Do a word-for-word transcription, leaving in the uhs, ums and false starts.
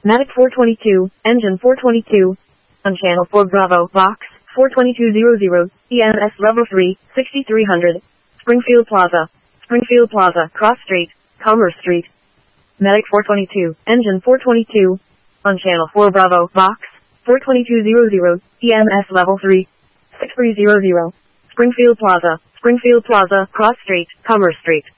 Matic four twenty-two, engine four twenty-two. On channel four Bravo, box, four twenty-two hundred, E M S level three, sixty-three hundred. Springfield Plaza. Springfield Plaza, Cross Street, Commerce Street. Matic four twenty-two, engine four twenty-two. On channel four Bravo, box, four twenty-two hundred, E M S level three, sixty-three hundred. Springfield Plaza. Springfield Plaza, Cross Street, Commerce Street.